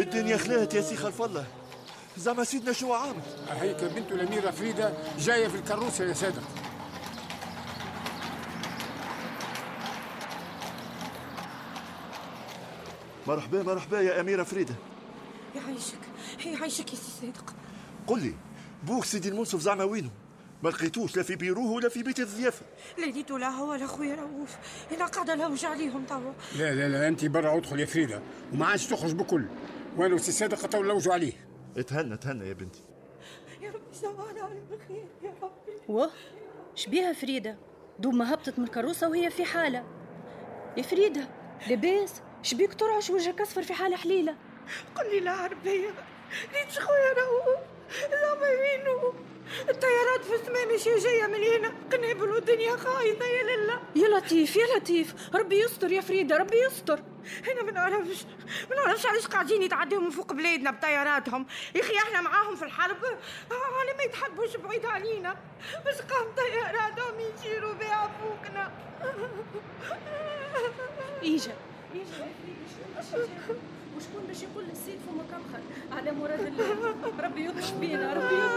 الدنيا خلات يا سي خلف الله. زعما سيدنا شو عامل؟ هيك بنت الأميرة فريدة جاية في الكروسة يا صادق. مرحبا مرحبا يا أميرة فريدة. يعيشك يا سي صادق. قل لي بوك سيدي المنصف زعما وينه؟ ما لقيتوش لا في بيروه ولا في بيت الضيافة. لا لقيتو لا هو ولا خويا رؤوف. انا قاعده لوج عليهم توا. لا انت برا ادخل يا فريدة وما عادش تخرج بكل. وانا وسي صادق تو نلوجوا عليه. اتهنى يا بنتي. يا ربي سوانا على الخير يا ربي. واه شبيها فريدة دوب ما هبطت من الكروسة وهي في حالة. يا فريدة لباس شبيك ترعش وجهك اصفر في حالة حليلة؟ قل لي لا عربية ريتش خويا رؤوف زعما وينو؟ الطيارات في السماء ماشية جاية من هنا قنابل والدنيا خايطة يا لله. يا لطيف ربي يستر يا فريدة ربي يستر. انا ما نعرفش علاش قاعدين يتعدوا من فوق بلادنا بطياراتهم يا اخي. احنا معاهم في الحرب على ما يتحبوش بعيد علينا بس قام طياراتهم يجيروا بها فوقنا. إيجا يا فريدة وشكون باش يقول للسيد فما كمخر على مراد الله؟ ربي يطلق بينا ربي يطلق.